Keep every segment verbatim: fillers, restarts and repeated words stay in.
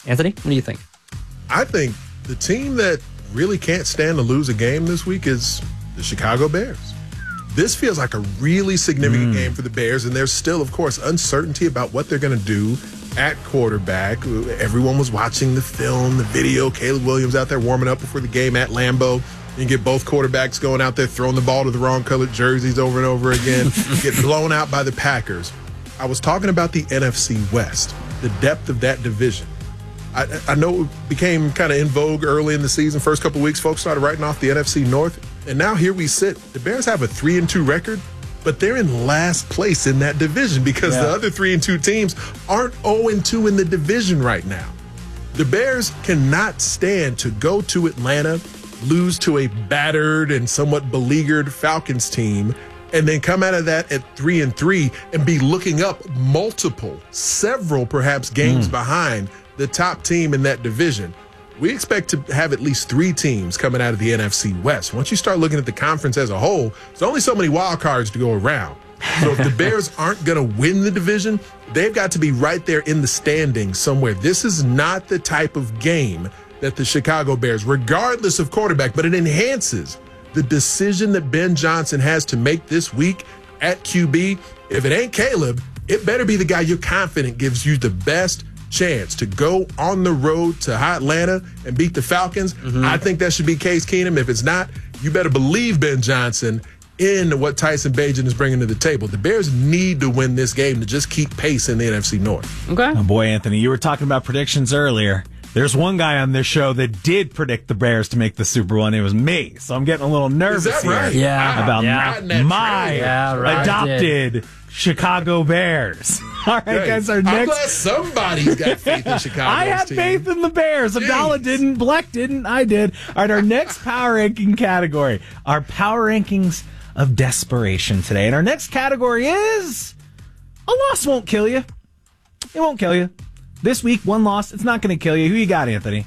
Anthony, what do you think? I think the team that really can't stand to lose a game this week is the Chicago Bears. This feels like a really significant mm. game for the Bears, and there's still, of course, uncertainty about what they're going to do at quarterback. Everyone was watching the film, the video. Caleb Williams out there warming up before the game at Lambeau. You get both quarterbacks going out there, throwing the ball to the wrong colored jerseys over and over again, get blown out by the Packers. I was talking about the N F C West, the depth of that division. I, I know it became kind of in vogue early in the season. First couple of weeks, folks started writing off the N F C North. And now here we sit. The Bears have a three and two record, but they're in last place in that division because yeah. the other three and two teams aren't oh and two in the division right now. The Bears cannot stand to go to Atlanta, lose to a battered and somewhat beleaguered Falcons team, and then come out of that at three and three and be looking up multiple, several perhaps games mm. behind the top team in that division. We expect to have at least three teams coming out of the N F C West. Once you start looking at the conference as a whole, there's only so many wild cards to go around. So if the Bears aren't going to win the division, they've got to be right there in the standings somewhere. This is not the type of game that the Chicago Bears, regardless of quarterback, but it enhances the decision that Ben Johnson has to make this week at Q B. If it ain't Caleb, it better be the guy you're confident gives you the best chance to go on the road to Atlanta and beat the Falcons. Mm-hmm. I think that should be Case Keenum. If it's not, you better believe Ben Johnson in what Tyson Bagent is bringing to the table. The Bears need to win this game to just keep pace in the N F C North. Okay. Oh boy, Anthony, you were talking about predictions earlier. There's one guy on this show that did predict the Bears to make the Super Bowl, and it was me. So I'm getting a little nervous Is that right? here yeah. about yeah. my yeah, right. adopted Chicago Bears. All right, hey, guys, our I'm next. glad somebody's got faith in Chicago. I had team. faith in the Bears. Abdallah didn't. Bleck didn't. I did. All right, our next power ranking category. Our power rankings of desperation today. And our next category is a loss won't kill you. It won't kill you. This week, one loss. It's not going to kill you. Who you got, Anthony?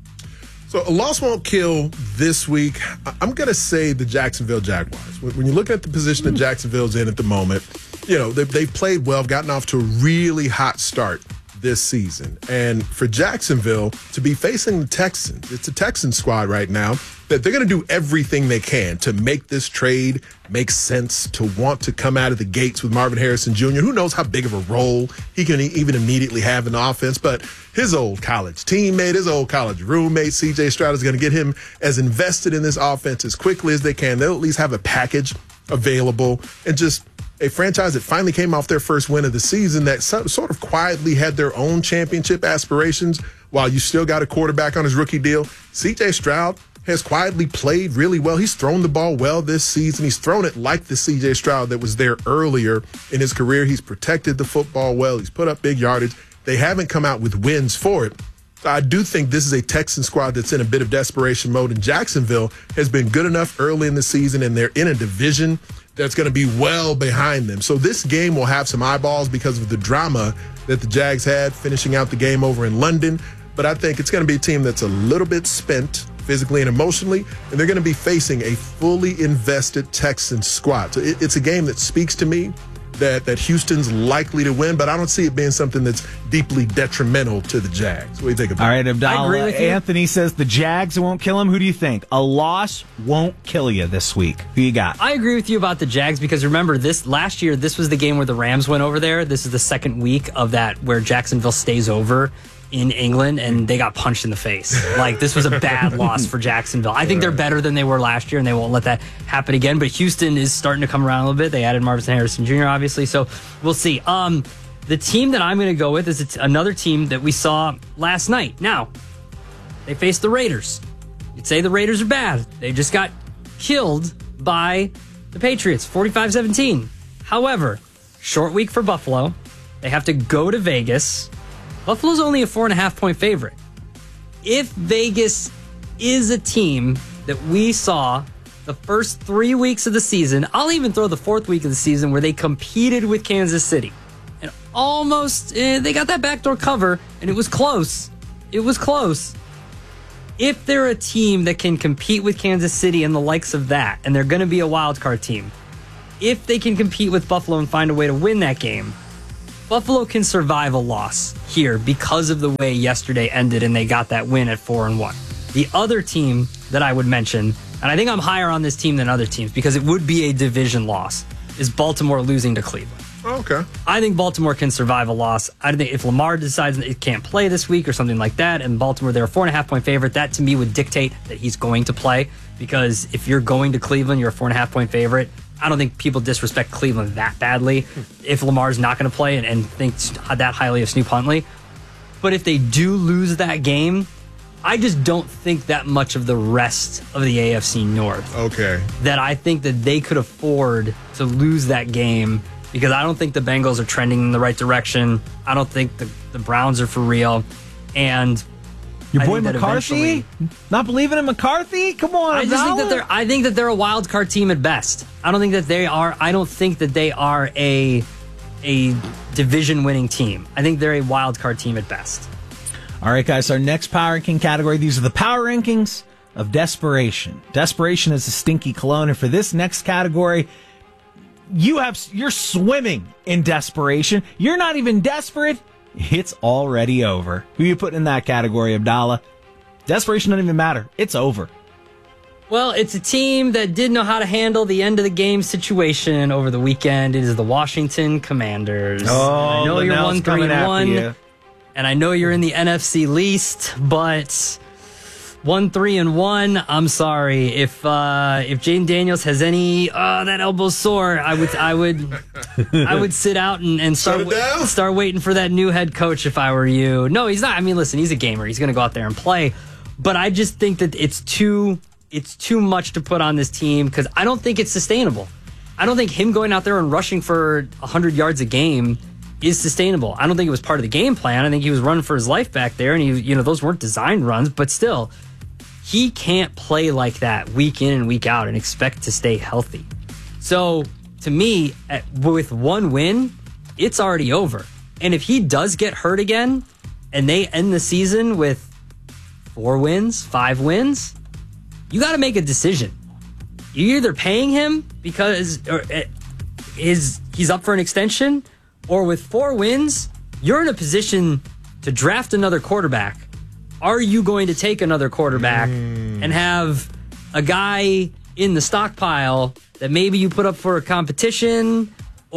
So a loss won't kill this week. I'm going to say the Jacksonville Jaguars. When you look at the position that Jacksonville's in at the moment, you know, they've, they've played well, gotten off to a really hot start this season. And for Jacksonville to be facing the Texans, it's a Texans squad right now that they're going to do everything they can to make this trade make sense, to want to come out of the gates with Marvin Harrison Junior Who knows how big of a role he can even immediately have in the offense, but his old college teammate, his old college roommate, C J Stroud, is going to get him as invested in this offense as quickly as they can. They'll at least have a package available and just a franchise that finally came off their first win of the season that sort of quietly had their own championship aspirations while you still got a quarterback on his rookie deal. C J Stroud has quietly played really well. He's thrown the ball well this season. He's thrown it like the C J Stroud that was there earlier in his career. He's protected the football well. He's put up big yardage. They haven't come out with wins for it. So I do think this is a Texan squad that's in a bit of desperation mode, and Jacksonville has been good enough early in the season, and they're in a division that's going to be well behind them. So this game will have some eyeballs because of the drama that the Jags had finishing out the game over in London. But I think it's going to be a team that's a little bit spent physically and emotionally, and they're going to be facing a fully invested Texans squad. So it, it's a game that speaks to me that, that Houston's likely to win, but I don't see it being something that's deeply detrimental to the Jags. What do you think about it? All right, Abdallah, Anthony says the Jags won't kill him. Who do you think? A loss won't kill you this week. Who you got? I agree with you about the Jags because remember, this last year, this was the game where the Rams went over there. This is the second week of that where Jacksonville stays over in England, and they got punched in the face. Like, this was a bad loss for Jacksonville. I think they're better than they were last year, and they won't let that happen again. But Houston is starting to come around a little bit. They added Marvin Harrison Junior, obviously, so we'll see. Um, the team that I'm going to go with is another team that we saw last night. Now, they faced the Raiders. You'd say the Raiders are bad. They just got killed by the Patriots, forty-five seventeen. However, short week for Buffalo. They have to go to Vegas. Buffalo's only a four and a half point favorite. If Vegas is a team that we saw the first three weeks of the season, I'll even throw the fourth week of the season where they competed with Kansas City and almost eh, they got that backdoor cover, and it was close. It was close. If they're a team that can compete with Kansas City and the likes of that, and they're going to be a wild card team, if they can compete with Buffalo and find a way to win that game, Buffalo can survive a loss here because of the way yesterday ended and they got that win at four and one. The other team that I would mention, and I think I'm higher on this team than other teams because it would be a division loss, is Baltimore losing to Cleveland. Okay. I think Baltimore can survive a loss. I think if Lamar decides it can't play this week or something like that, and Baltimore, they're a four and a half point favorite, that to me would dictate that he's going to play. Because if you're going to Cleveland, you're a four and a half point favorite. I don't think people disrespect Cleveland that badly if Lamar's not going to play and, and think that highly of Snoop Huntley. But if they do lose that game, I just don't think that much of the rest of the A F C North. Okay. That I think that they could afford to lose that game because I don't think the Bengals are trending in the right direction. I don't think the, the Browns are for real. And your I boy think McCarthy? Not believing in McCarthy? Come on, I just think that they're I think that they're a wild card team at best. I don't think that they are I don't think that they are a a division winning team. I think they're a wild card team at best. All right, guys, our next power ranking category. These are the power rankings of desperation. Desperation is a stinky cologne, and for this next category, you have you're swimming in desperation. You're not even desperate. It's already over. Who you putting in that category, Abdallah? Desperation doesn't even matter. It's over. Well, it's a team that didn't know how to handle the end of the game situation over the weekend. It is the Washington Commanders. Oh, I know you're one three and one, you. and I know you're in the N F C least, but one three and one. I'm sorry if uh, if Jaden Daniels has any uh, that elbow's sore. I would I would I would sit out and, and start wa- start waiting for that new head coach if I were you. No, he's not. I mean, listen, he's a gamer. He's going to go out there and play, but I just think that it's too it's too much to put on this team because I don't think it's sustainable. I don't think him going out there and rushing for one hundred yards a game is sustainable. I don't think it was part of the game plan. I think he was running for his life back there, and he, you know, those weren't designed runs, but still. He can't play like that week in and week out and expect to stay healthy. So, to me, at, with one win, it's already over. And if he does get hurt again and they end the season with four wins, five wins, you got to make a decision. You're either paying him because or, uh, is he's up for an extension, or with four wins, you're in a position to draft another quarterback. Are you going to take another quarterback mm. and have a guy in the stockpile that maybe you put up for a competition,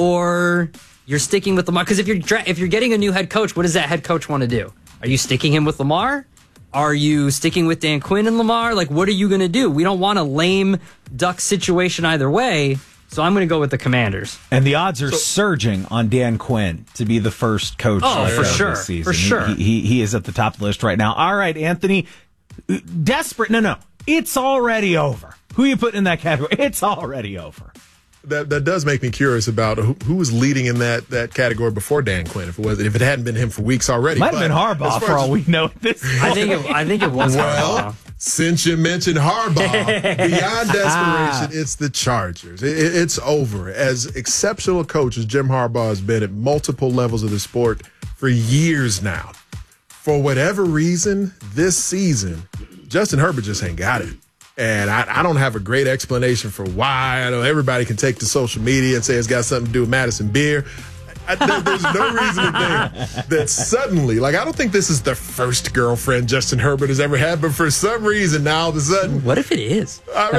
or you're sticking with Lamar? Because if you're dra- if you're getting a new head coach, what does that head coach want to do? Are you sticking him with Lamar? Are you sticking with Dan Quinn and Lamar? Like, what are you going to do? We don't want a lame duck situation either way. So I'm going to go with the Commanders. And the odds are so, surging on Dan Quinn to be the first coach oh, for of sure, this season. For sure. He, he, he is at the top of the list right now. All right, Anthony. Desperate. No, no. It's already over. Who are you putting in that category? It's already over. That that does make me curious about who, who was leading in that, that category before Dan Quinn. If it was if it hadn't been him for weeks already, might have been Harbaugh for all we know. At this point. I think it, I think it was well, Harbaugh. Since you mentioned Harbaugh, beyond desperation, it's the Chargers. It, it, it's over. As exceptional a coach as Jim Harbaugh has been at multiple levels of the sport for years now, for whatever reason, this season, Justin Herbert just ain't got it. And I, I don't have a great explanation for why. I know everybody can take to social media and say it's got something to do with Madison Beer. I, there, there's no reason to think that suddenly, like, I don't think this is the first girlfriend Justin Herbert has ever had, but for some reason now all of a sudden. What if it is? I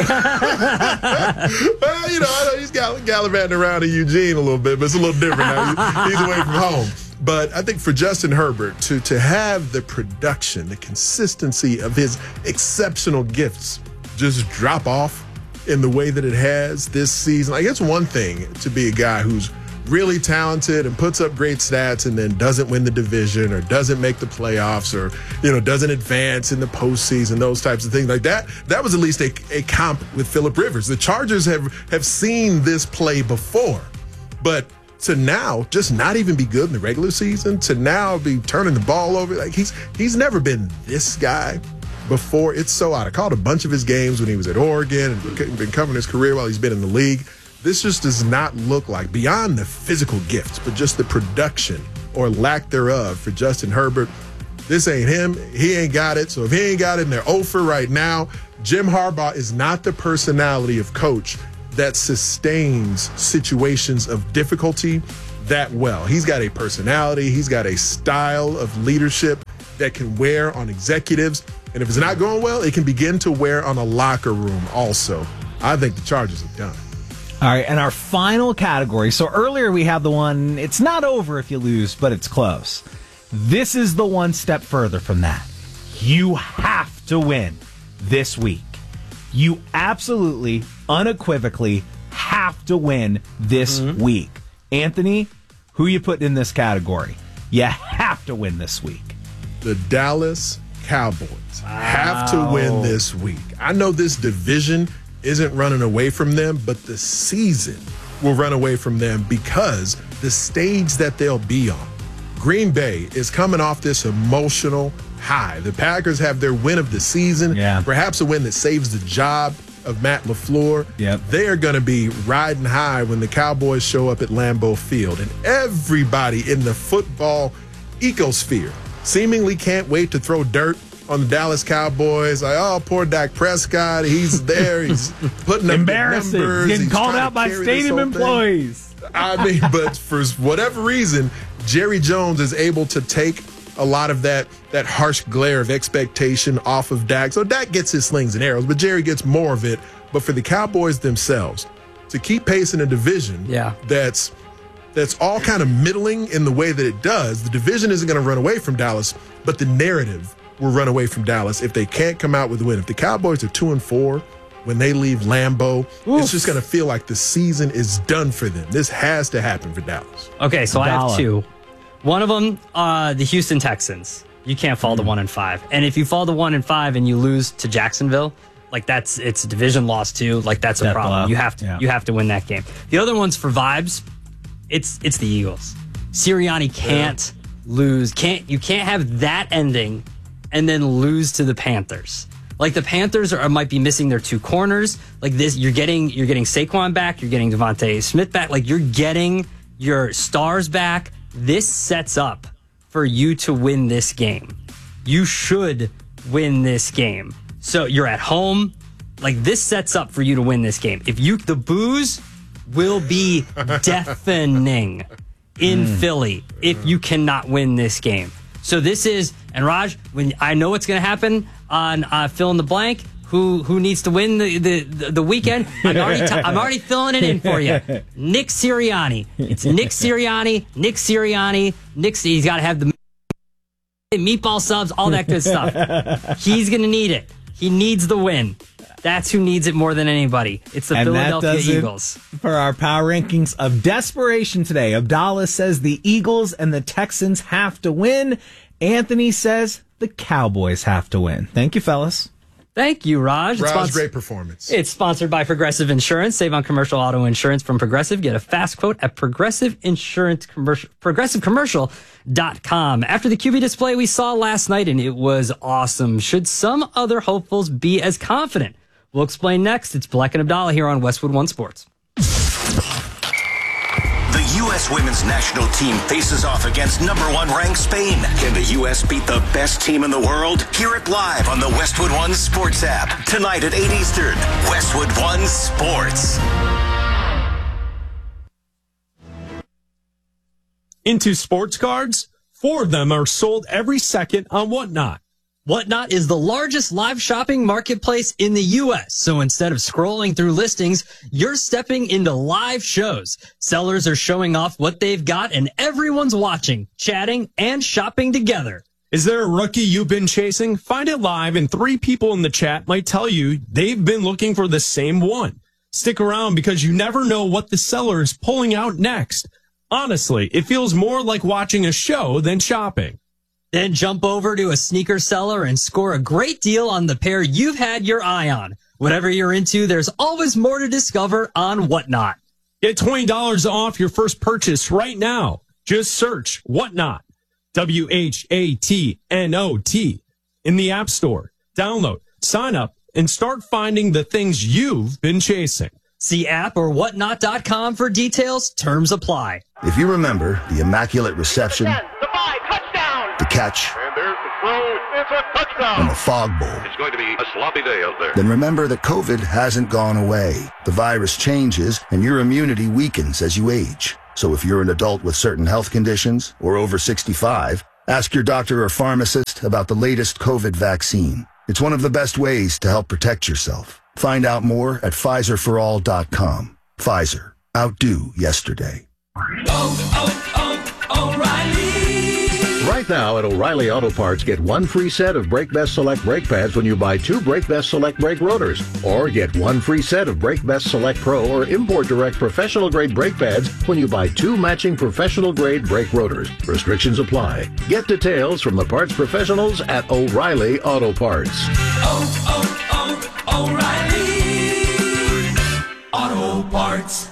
mean, well, you know, I know he's gall- gallivanting around in Eugene a little bit, but it's a little different now. He's, he's away from home. But I think for Justin Herbert to, to have the production, the consistency of his exceptional gifts just drop off in the way that it has this season, like, it's one thing to be a guy who's really talented and puts up great stats and then doesn't win the division or doesn't make the playoffs or, you know, doesn't advance in the postseason, those types of things like that. That was at least a, a comp with Phillip Rivers. The Chargers have, have seen this play before, but to now just not even be good in the regular season, to now be turning the ball over, like he's he's never been this guy before. It's so odd. I called a bunch of his games when he was at Oregon and been covering his career while he's been in the league. This just does not look like, beyond the physical gifts, but just the production or lack thereof for Justin Herbert. This ain't him. He ain't got it. So if he ain't got it and they're oh for right now, Jim Harbaugh is not the personality of coach that sustains situations of difficulty that well. He's got a personality. He's got a style of leadership that can wear on executives. And if it's not going well, it can begin to wear on a locker room also. I think the Chargers are done. All right, and our final category. So earlier we had the one, it's not over if you lose, but it's close. This is the one step further from that. You have to win this week. You absolutely, unequivocally have to win this mm-hmm. week. Anthony, who you putting in this category? You have to win this week. The Dallas Cowboys wow. have to win this week. I know this division isn't running away from them, but the season will run away from them because the stage that they'll be on. Green Bay is coming off this emotional high. The Packers have their win of the season, yeah. perhaps a win that saves the job of Matt LaFleur. Yep. They are going to be riding high when the Cowboys show up at Lambeau Field. And everybody in the football ecosphere seemingly can't wait to throw dirt on the Dallas Cowboys. Like, oh, poor Dak Prescott. He's there. He's putting up embarrassing. The numbers. Getting He's called out by stadium employees. Thing. I mean, but for whatever reason, Jerry Jones is able to take a lot of that that harsh glare of expectation off of Dak. So Dak gets his slings and arrows, but Jerry gets more of it. But for the Cowboys themselves, to keep pace in a division yeah. that's that's all kind of middling in the way that it does, the division isn't going to run away from Dallas, but the narrative will run away from Dallas if they can't come out with a win. If the Cowboys are two and four when they leave Lambeau, Oof. it's just going to feel like the season is done for them. This has to happen for Dallas. Okay, so Dollar. I have two. One of them, uh, the Houston Texans. You can't fall mm. to one and five. And if you fall to one and five and you lose to Jacksonville, like that's it's a division loss too. Like that's a Death problem. Blow. You have to yeah. you have to win that game. The other one's for vibes. It's it's the Eagles. Sirianni can't yeah. lose. Can't you can't have that ending and then lose to the Panthers. Like the Panthers are might be missing their two corners. Like this, you're getting you're getting Saquon back. You're getting Devontae Smith back. Like you're getting your stars back. This sets up for you to win this game. You should win this game. So you're at home. Like this sets up for you to win this game. If you, the boos will be deafening in mm. Philly if you cannot win this game. So this is, and Raj, when I know what's going to happen on uh, fill in the blank. Who who needs to win the the, the weekend? I'm already t- I'm already filling it in for you. Nick Sirianni. It's Nick Sirianni. Nick Sirianni. Nick. He's got to have the meatball subs, all that good stuff. He's gonna need it. He needs the win. That's who needs it more than anybody. It's the and Philadelphia Eagles. For our power rankings of desperation today, Abdallah says the Eagles and the Texans have to win. Anthony says the Cowboys have to win. Thank you, fellas. Thank you, Raj. Raj, spons- great performance. It's sponsored by Progressive Insurance. Save on commercial auto insurance from Progressive. Get a fast quote at Progressive Insurance Commercial, progressive commercial dot com. After the Q B display we saw last night, and it was awesome. Should some other hopefuls be as confident? We'll explain next. It's Black and Abdallah here on Westwood One Sports. The U S women's national team faces off against number one ranked Spain. Can the U S beat the best team in the world? Hear it live on the Westwood One Sports app. Tonight at eight Eastern. Westwood One Sports. Into sports cards, four of them are sold every second on Whatnot. Whatnot is the largest live shopping marketplace in the U S. So instead of scrolling through listings, you're stepping into live shows. Sellers are showing off what they've got and everyone's watching, chatting, and shopping together. Is there a rookie you've been chasing? Find it live and three people in the chat might tell you they've been looking for the same one. Stick around because you never know what the seller is pulling out next. Honestly, it feels more like watching a show than shopping. Then jump over to a sneaker seller and score a great deal on the pair you've had your eye on. Whatever you're into, there's always more to discover on Whatnot. Get twenty dollars off your first purchase right now. Just search Whatnot, W H A T N O T, in the App Store. Download, sign up, and start finding the things you've been chasing. See app or whatnot dot com for details. Terms apply. If you remember the Immaculate Reception, ten, the five, touchdown. The catch, and there's the throw. It's a touchdown. And the Fog Bowl. It's going to be a sloppy day out there. Then remember that COVID hasn't gone away. The virus changes, and your immunity weakens as you age. So if you're an adult with certain health conditions or over sixty-five, ask your doctor or pharmacist about the latest COVID vaccine. It's one of the best ways to help protect yourself. Find out more at Pfizer for all dot com. Pfizer. Outdo yesterday. Oh, oh, oh, O'Reilly! Right now at O'Reilly Auto Parts, get one free set of Brake Best Select brake pads when you buy two Brake Best Select brake rotors. Or get one free set of Brake Best Select Pro or Import Direct professional grade brake pads when you buy two matching professional grade brake rotors. Restrictions apply. Get details from the parts professionals at O'Reilly Auto Parts. Oh, oh, oh, O'Reilly! Auto Parts.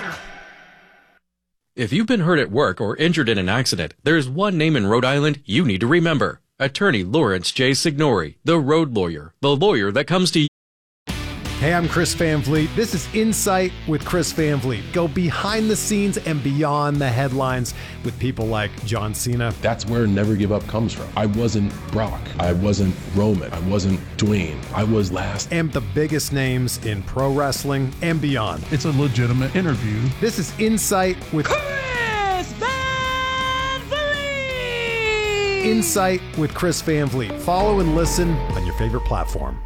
If you've been hurt at work or injured in an accident, there's one name in Rhode Island you need to remember. Attorney Lawrence J. Signori, the road lawyer, the lawyer that comes to you. Hey, I'm Chris Van Vliet. This is Insight with Chris Van Vliet. Go behind the scenes and beyond the headlines with people like John Cena. That's where Never Give Up comes from. I wasn't Brock. I wasn't Roman. I wasn't Dwayne. I was last. And the biggest names in pro wrestling and beyond. It's a legitimate interview. This is Insight with Chris Van Vliet! Insight with Chris Van Vliet. Follow and listen on your favorite platform.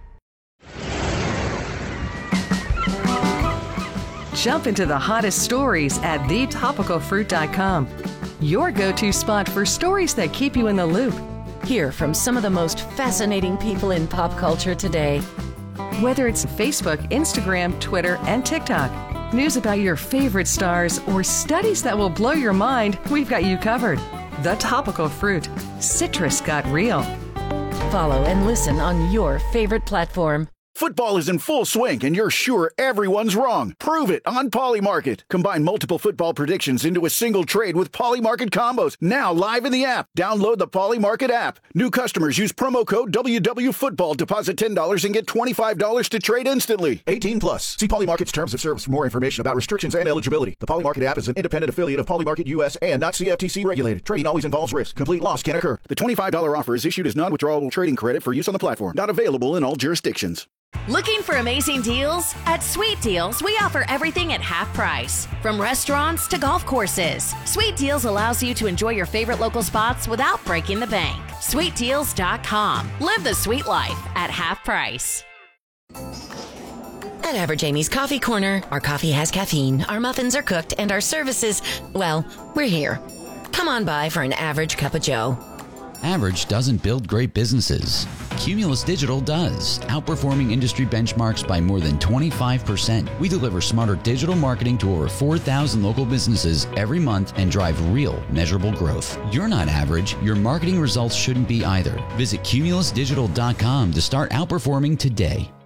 Jump into the hottest stories at the topical fruit dot com. Your go-to spot for stories that keep you in the loop. Hear from some of the most fascinating people in pop culture today. Whether it's Facebook, Instagram, Twitter, and TikTok, news about your favorite stars, or studies that will blow your mind, we've got you covered. The Topical Fruit. Citrus got real. Follow and listen on your favorite platform. Football is in full swing, and you're sure everyone's wrong. Prove it on Polymarket. Combine multiple football predictions into a single trade with Polymarket combos. Now live in the app. Download the Polymarket app. New customers use promo code W W Football. Deposit ten dollars and get twenty-five dollars to trade instantly. eighteen plus. See Polymarket's terms of service for more information about restrictions and eligibility. The Polymarket app is an independent affiliate of Polymarket U S and not C F T C regulated. Trading always involves risk. Complete loss can occur. The twenty-five dollars offer is issued as non-withdrawable trading credit for use on the platform. Not available in all jurisdictions. Looking for amazing deals? At Sweet Deals, we offer everything at half price. From restaurants to golf courses, Sweet Deals allows you to enjoy your favorite local spots without breaking the bank. sweet deals dot com. Live the sweet life at half price. At Average Amy's Coffee Corner, our coffee has caffeine, our muffins are cooked, and our services, well, we're here. Come on by for an average cup of joe. Average doesn't build great businesses. Cumulus Digital does, outperforming industry benchmarks by more than twenty-five percent. We deliver smarter digital marketing to over four thousand local businesses every month and drive real, measurable growth. You're not average. Your marketing results shouldn't be either. Visit cumulus digital dot com to start outperforming today.